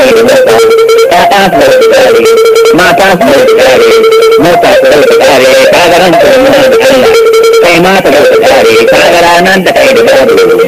kai da mota ƴaƴa su da kare mata su da kare mota su da kare kagaran su da Allah kai mata da kare kagara nan da kai da babu